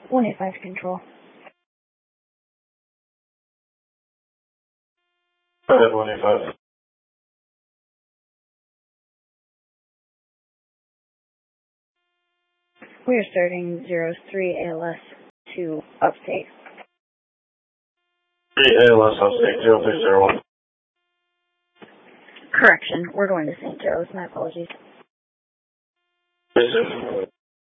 185 control. Go ahead, 185. We are starting 03 ALS to upstate. 3 ALS upstate, 0301. Correction, we're going to St. Joe's. My apologies. Yes.